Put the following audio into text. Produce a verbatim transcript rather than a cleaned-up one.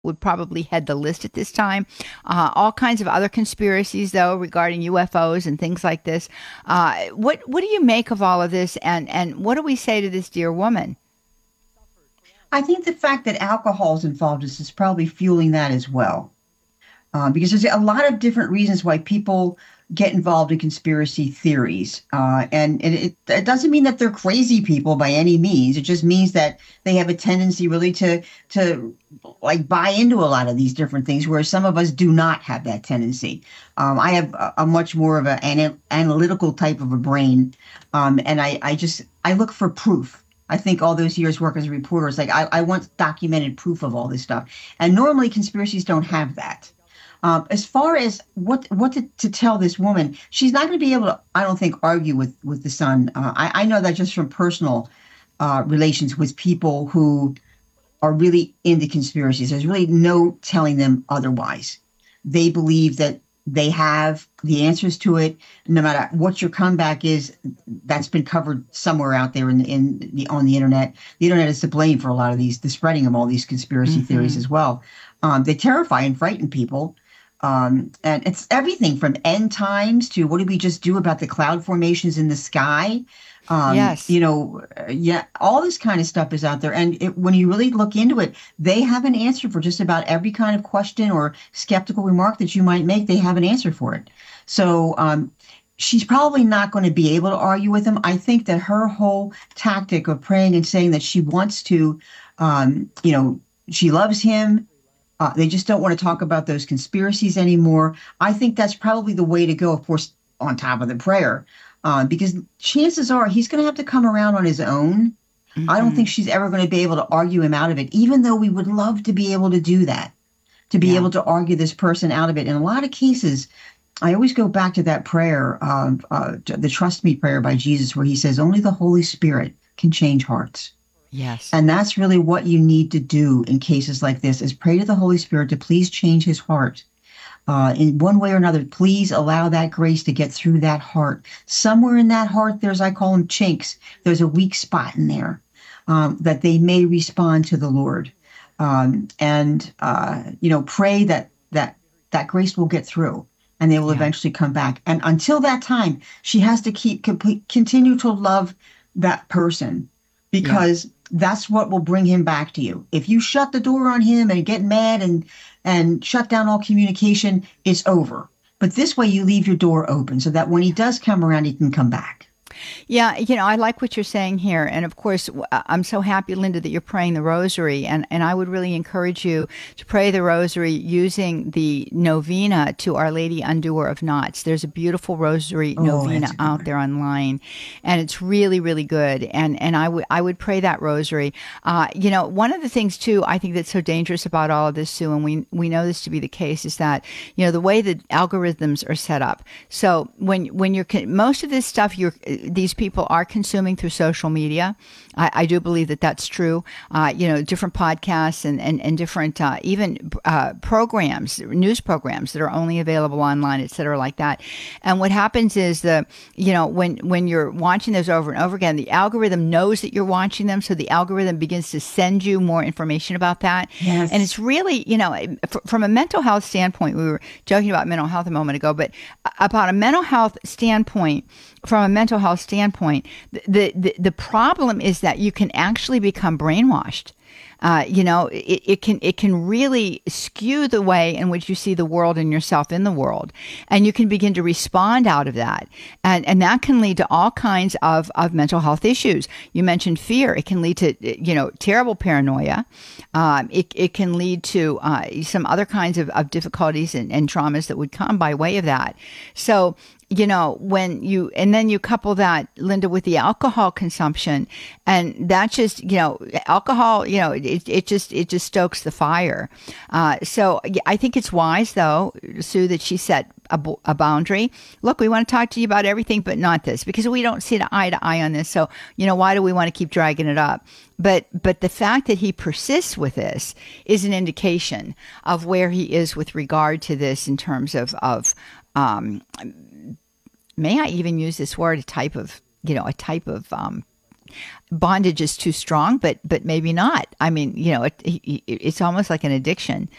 would probably head the list at this time. Uh, all kinds of other conspiracies, though, regarding U F Os and things like this. Uh, what what do you make of all of this, and and what do we say to this dear woman? I think the fact that alcohol is involved is, is probably fueling that as well. Uh, because there's a lot of different reasons why people get involved in conspiracy theories. Uh, and and it, it doesn't mean that they're crazy people by any means. It just means that they have a tendency really to, to like buy into a lot of these different things, whereas some of us do not have that tendency. Um, I have a, a much more of an ana- analytical type of a brain. Um, and I, I just, I look for proof. I think all those years work as a reporter, it's like I, I want documented proof of all this stuff. And normally conspiracies don't have that. Um, as far as what what to, to tell this woman, she's not going to be able to, I don't think, argue with with the son. Uh, I, I know that just from personal uh, relations with people who are really into conspiracies. There's really no telling them otherwise. They believe that they have the answers to it. No matter what your comeback is, that's been covered somewhere out there in, in the on the internet. The internet is to blame for a lot of these, the spreading of all these conspiracy theories Mm-hmm. as well. Um, they terrify and frighten people. Um, and it's everything from end times to what did we just do about the cloud formations in the sky? Um, Yes. you know, uh, yeah, all this kind of stuff is out there. And it, when you really look into it, they have an answer for just about every kind of question or skeptical remark that you might make. They have an answer for it. So um, she's probably not going to be able to argue with him. I think that her whole tactic of praying and saying that she wants to, um, you know, she loves him, uh, they just don't want to talk about those conspiracies anymore. I think that's probably the way to go, of course, on top of the prayer, uh, because chances are he's going to have to come around on his own. I don't Mm-hmm. think she's ever going to be able to argue him out of it, even though we would love to be able to do that, to be Yeah. able to argue this person out of it. In a lot of cases, I always go back to that prayer, uh, uh, the Trust Me prayer by Jesus, where he says, only the Holy Spirit can change hearts. Yes. And that's really what you need to do in cases like this is pray to the Holy Spirit to please change his heart. Uh, in one way or another, please allow that grace to get through that heart. Somewhere in that heart, there's, I call them chinks. There's a weak spot in there um, that they may respond to the Lord. Um, and, uh, you know, pray that, that, that grace will get through and they will Yeah. eventually come back. And until that time, she has to keep, complete, continue to love that person Yeah. because that's what will bring him back to you. If you shut the door on him and get mad and and shut down all communication, it's over. But this way you leave your door open so that when he does come around, he can come back. Yeah, you know, I like what you're saying here. And of course, w- uh, I'm so happy, Linda, that you're praying the rosary. And, and I would really encourage you to pray the rosary using the novena to Our Lady Undoer of Knots. There's a beautiful rosary Oh, novena that's a good out one. there online, and it's really, really good. And, and I would I would pray that rosary. Uh, you know, one of the things, too, I think that's so dangerous about all of this, Sue, and we, we know this to be the case, is that, you know, the way that algorithms are set up. So when, when you're, con- most of this stuff, you're, these people are consuming through social media. I, I do believe that that's true. Uh, you know, different podcasts and, and, and different uh, even uh, programs, news programs that are only available online, et cetera, like that. And what happens is the, you know, when, when you're watching those over and over again, the algorithm knows that you're watching them. So the algorithm begins to send you more information about that. And Yes. it's really, you know, f- from a mental health standpoint, we were joking about mental health a moment ago, but about a mental health standpoint, from a mental health standpoint, the, the, the problem is that you can actually become brainwashed. Uh, you know, it, it can it can really skew the way in which you see the world and yourself in the world, and you can begin to respond out of that, and and that can lead to all kinds of of mental health issues. You mentioned fear; it can lead to you know terrible paranoia. Um, it it can lead to uh, some other kinds of, of difficulties and, and traumas that would come by way of that. So you know, when you, and then you couple that, Linda, with the alcohol consumption, and that just, you know, alcohol, you know, it, it just, it just stokes the fire. Uh, so yeah, I think it's wise, though, Sue, that she set a, a boundary. Look, we want to talk to you about everything, but not this, because we don't see eye to eye on this. So, you know, why do we want to keep dragging it up? But, but the fact that he persists with this is an indication of where he is with regard to this in terms of, of, um, may I even use this word, a type of, you know, a type of um, bondage is too strong, but but maybe not. I mean, you know, it, it, it's almost like an addiction.